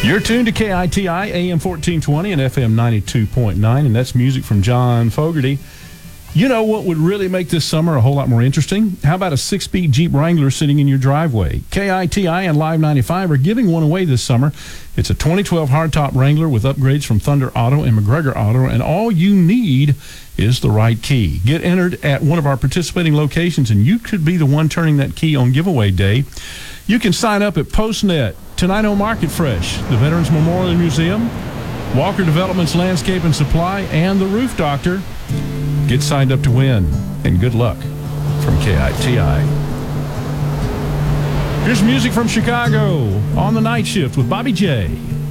You're tuned to KITI, AM 1420 and FM 92.9, and that's music from John Fogerty. You know what would really make this summer a whole lot more interesting? How about a 6-speed Jeep Wrangler sitting in your driveway? KITI and Live 95 are giving one away this summer. It's a 2012 hardtop Wrangler with upgrades from Thunder Auto and McGregor Auto, and all you need is the right key. Get entered at one of our participating locations, and you could be the one turning that key on giveaway day. You can sign up at PostNet, Tenino Market Fresh, the Veterans Memorial Museum, Walker Developments Landscape and Supply, and the Roof Doctor. Get signed up to win, and good luck from KITI. Here's music from Chicago on the Night Shift with Bobby J.